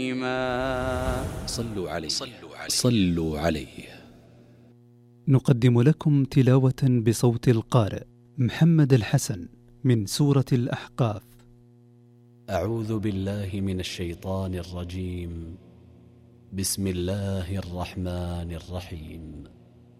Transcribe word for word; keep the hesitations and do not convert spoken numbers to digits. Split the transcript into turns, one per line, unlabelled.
صلوا عليه صلوا عليه.
نقدم لكم تلاوة بصوت القارئ محمد الحسن من سورة الأحقاف.
أعوذ بالله من الشيطان الرجيم. بسم الله الرحمن الرحيم.